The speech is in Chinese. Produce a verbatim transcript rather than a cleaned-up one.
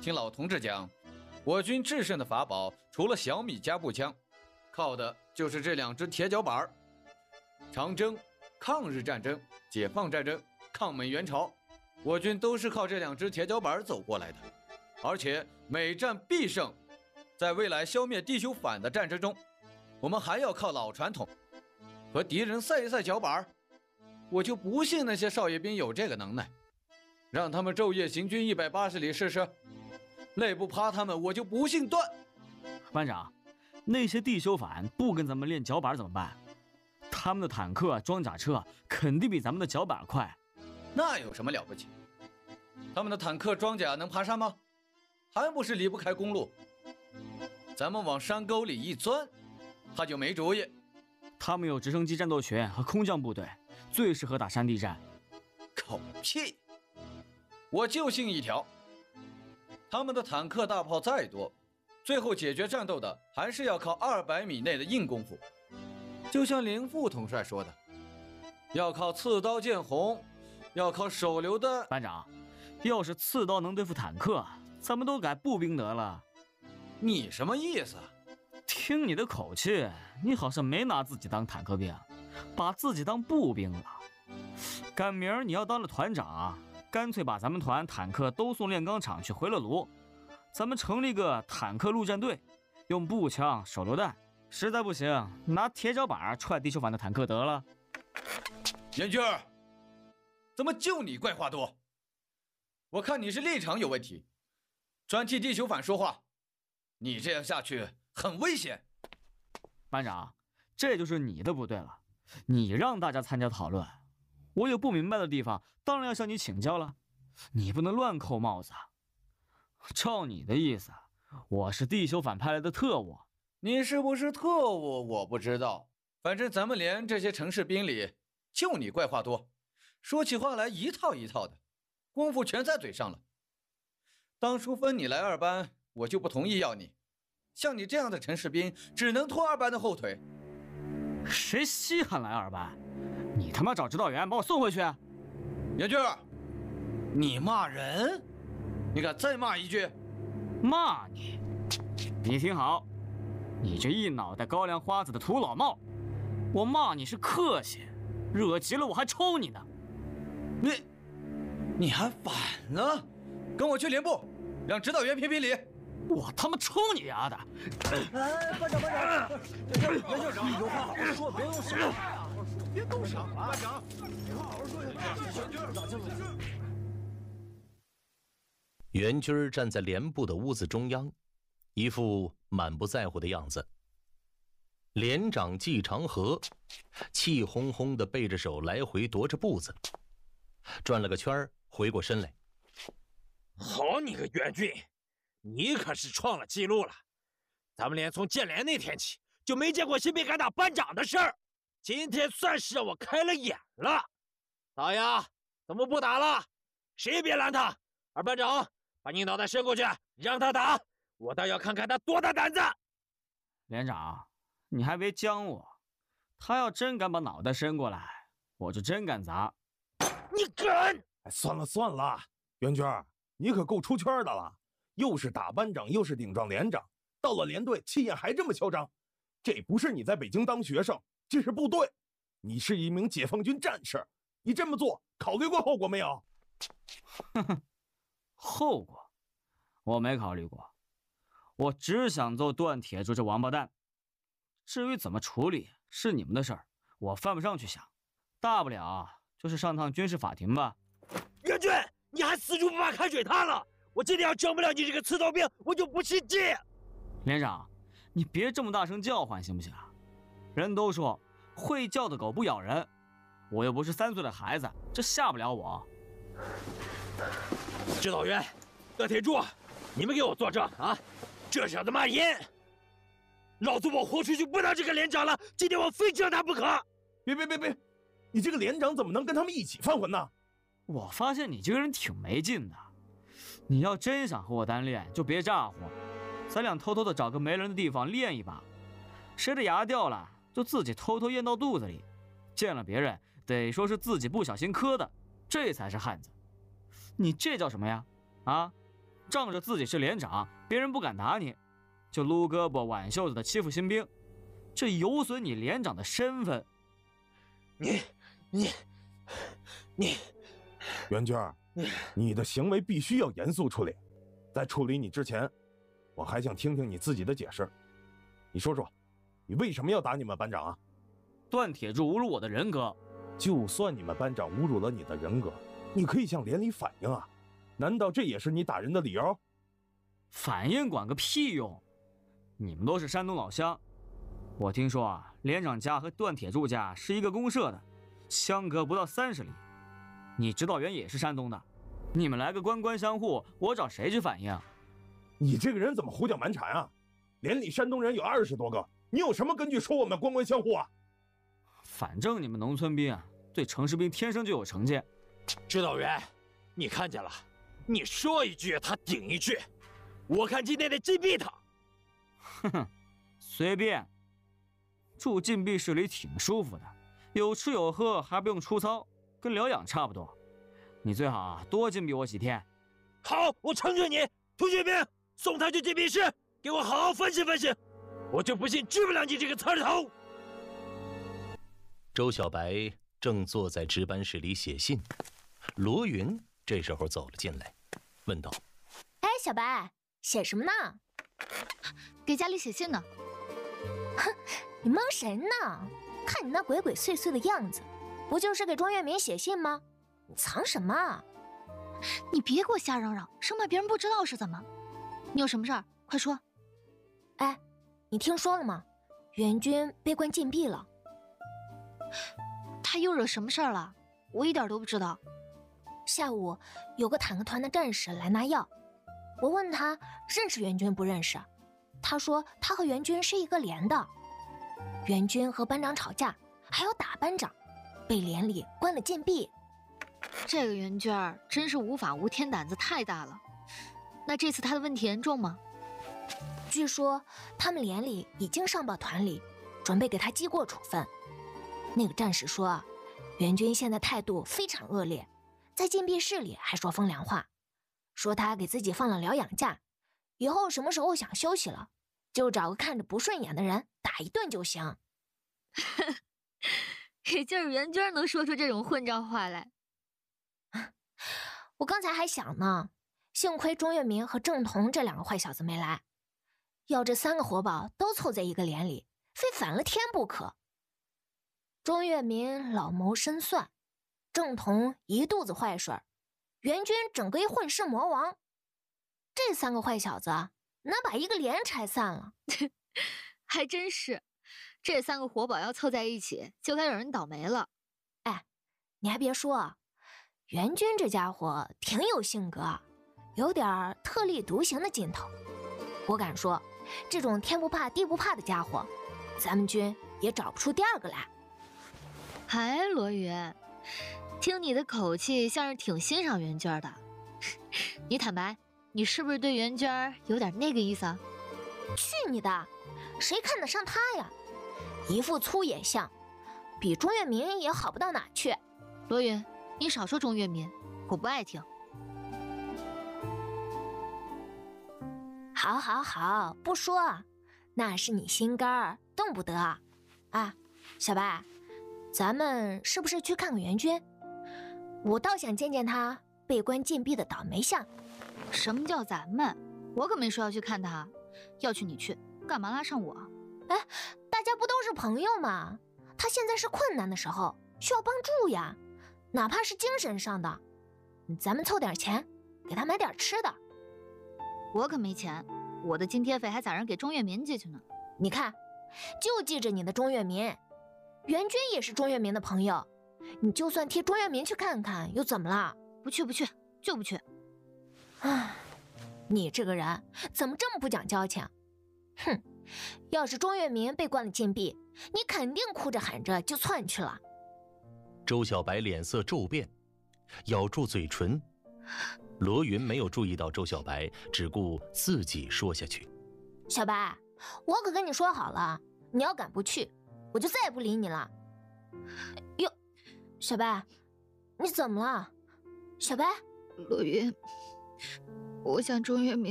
听老同志讲，我军制胜的法宝除了小米加步枪，靠的就是这两只铁脚板。长征、抗日战争、解放战争、抗美援朝，我军都是靠这两只铁脚板走过来的，而且每战必胜。在未来消灭地球反的战争中，我们还要靠老传统，和敌人赛一赛脚板。我就不信那些少爷兵有这个能耐，让他们昼夜行军一百八十里试试，累不趴他们，我就不信断。 班长，那些地修反不跟咱们练脚板怎么办？他们的坦克、装甲车肯定比咱们的脚板快。 那有什么了不起？他们的坦克、装甲能爬山吗？还不是离不开公路。咱们往山沟里一钻，他就没主意。 他们有直升机战斗群和空降部队，最适合打山地战。 狗屁！我就信一条，他们的坦克大炮再多，最后解决战斗的还是要靠二百米内的硬功夫。就像林副统帅说的，要靠刺刀见红，要靠手榴弹。 班长，要是刺刀能对付坦克，咱们都改步兵得了。 你什么意思？ 听你的口气，你好像没拿自己当坦克兵，把自己当步兵了。赶明儿你要当了团长，干脆把咱们团坦克都送炼钢厂去回了炉，咱们成立个坦克陆战队，用步枪、手榴弹，实在不行拿铁脚板踹地球反的坦克得了。 严军儿，怎么就你怪话多？我看你是立场有问题，专替地球反说话，你这样下去很危险。 班长，这就是你的不对了，你让大家参加讨论，我有不明白的地方，当然要向你请教了。你不能乱扣帽子。照你的意思，我是地球反派来的特务。 你是不是特务我不知道，反正咱们连这些城市兵里，就你怪话多，说起话来一套一套的，功夫全在嘴上了。当初分你来二班，我就不同意要你，像你这样的城市兵只能拖二班的后腿。 谁稀罕来二班？你他妈找指导员把我送回去。 严军，你骂人？你敢再骂一句？ 骂你？你听好，你这一脑袋高粱花子的土老帽，我骂你是客气，惹急了我还抽你呢。 你你还反了？跟我去连部，让指导员评评理。 我他妈抽你丫的！ 哎，班长，班长，袁袁校长，有话好好说，别动手，别动手啊！班长，有话好好说。冷静，冷静。 袁军站在连部的屋子中央，一副满不在乎的样子。连长季长河气哄哄地背着手来回踱着步子，转了个圈回过身来。 好你个袁军，你可是创了记录了！咱们连从建联那天起就没见过新兵敢打班长的事儿，今天算是让我开了眼了。老杨，怎么不打了？谁也别拦他！二班长，把你脑袋伸过去，让他打，我倒要看看他多大胆子！ 连长，你还别将我，他要真敢把脑袋伸过来，我就真敢砸。 你敢？ 哎，算了算了，袁军，你可够出圈的了，又是打班长，又是顶撞连长，到了连队气焰还这么嚣张，这不是你在北京当学生，这是部队，你是一名解放军战士，你这么做考虑过后果没有？ 哼哼，后果我没考虑过，我只想揍段铁柱这王八蛋。至于怎么处理是你们的事儿，我犯不上去想，大不了就是上趟军事法庭吧。 袁军，你还死猪不怕开水烫了！我今天要整不了你这个刺刀兵，我就不信计！ 连长，你别这么大声叫唤行不行？人都说会叫的狗不咬人，我又不是三岁的孩子，这吓不了我。 指导员，段铁柱，你们给我作证啊！这小子骂人，老子我豁出去不当这个连长了，今天我非治他不可！ 别别别别，你这个连长怎么能跟他们一起犯浑呢？ 我发现你这个人挺没劲的，你要真想和我单练，就别咋呼，咱俩偷偷的找个没人的地方练一把，谁的牙掉了，就自己偷偷咽到肚子里，见了别人得说是自己不小心磕的，这才是汉子。你这叫什么呀？啊， 仗着自己是连长，别人不敢打你，就撸胳膊挽袖子的欺负新兵，这有损你连长的身份。 你你你， 袁军，你的行为必须要严肃处理。在处理你之前，我还想听听你自己的解释。你说说，你为什么要打你们班长啊？ 段铁柱侮辱我的人格。 就算你们班长侮辱了你的人格，你可以向连里反映啊。难道这也是你打人的理由？ 反应管个屁用！你们都是山东老乡，我听说啊，连长家和段铁柱家是一个公社的，相隔不到三十里。你指导员也是山东的，你们来个官官相护，我找谁去反映？ 你这个人怎么胡搅蛮缠啊？连里山东人有二十多个，你有什么根据说我们官官相护啊？ 反正你们农村兵啊，对城市兵天生就有成见。 指导员，你看见了？你说一句，他顶一句。我看今天得禁闭他。 哼哼，随便。住禁闭室里挺舒服的，有吃有喝，还不用出操，跟疗养差不多。你最好啊多禁闭我几天。 好，我成全你。涂学兵，送他去禁闭室，给我好好分析分析。我就不信治不了你这个刺头。 周小白正坐在值班室里写信，罗云这时候走了进来，问道：“ 哎，小白，写什么呢？ 给家里写信呢。” 哼，你蒙谁呢？看你那鬼鬼祟祟的样子，不就是给庄月明写信吗？你藏什么？ 你别给我瞎嚷嚷，生怕别人不知道是怎么。你有什么事儿，快说。 哎，你听说了吗？袁军被关禁闭了。 他又惹什么事儿了？我一点都不知道。 下午有个坦克团的战士来拿药，我问他认识袁军不认识，他说他和袁军是一个连的。袁军和班长吵架，还要打班长，被连里关了禁闭。 这个袁娟儿真是无法无天，胆子太大了。那这次他的问题严重吗？ 据说他们连里已经上报团里，准备给他记过处分。那个战士说，袁军现在态度非常恶劣，在禁闭室里还说风凉话，说他给自己放了疗养假，以后什么时候想休息了，就找个看着不顺眼的人打一顿就行。 也就是袁娟能说出这种混账话来。 我刚才还想呢，幸亏钟月明和郑彤这两个坏小子没来，要这三个活宝都凑在一个连里，非反了天不可。钟月明老谋深算，郑彤一肚子坏水，袁军整个一混世魔王，这三个坏小子能把一个连拆散了。 还真是，这三个活宝要凑在一起，就该有人倒霉了。 哎，你还别说，袁军这家伙挺有性格，有点特立独行的劲头。我敢说，这种天不怕地不怕的家伙，咱们军也找不出第二个来。 哎，罗云，听你的口气像是挺欣赏袁娟的。你坦白，你是不是对袁娟有点那个意思啊？ 去你的，谁看得上他呀？一副粗野相，比钟月明也好不到哪去。 罗云，你少说钟月明，我不爱听。 好，好，好，不说，那是你心肝儿，动不得。啊，小白，咱们是不是去看看袁军？我倒想见见他被关禁闭的倒霉相。 什么叫咱们？我可没说要去看他，要去你去，干嘛拉上我？ 哎，大家不都是朋友吗？他现在是困难的时候，需要帮助呀，哪怕是精神上的。咱们凑点钱，给他买点吃的。 我可没钱，我的津贴费还攒着给钟月民寄去呢。 你看，就记着你的钟月民，袁军也是钟月民的朋友，你就算替钟月民去看看，又怎么了？ 不去，不去，就不去。 唉，你这个人怎么这么不讲交情？哼，要是钟月明被关了禁闭，你肯定哭着喊着就窜去了。 周小白脸色骤变，咬住嘴唇。罗云没有注意到周小白，只顾自己说下去。 小白，我可跟你说好了，你要敢不去，我就再也不理你了。哟，小白，你怎么了？小白， 罗云， 我想钟月明